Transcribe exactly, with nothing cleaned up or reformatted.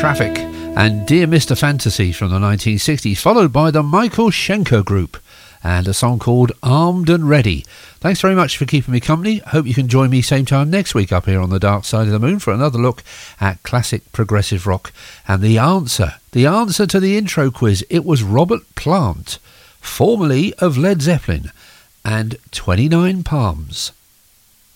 Traffic and Dear Mister Fantasy from the nineteen sixties, followed by the Michael Schenker Group and a song called Armed and Ready. Thanks very much for keeping me company. Hope you can join me same time next week up here on the Dark Side of the Moon for another look at classic progressive rock. And the answer, the answer to the intro quiz, it was Robert Plant, formerly of Led Zeppelin, and twenty-nine Palms.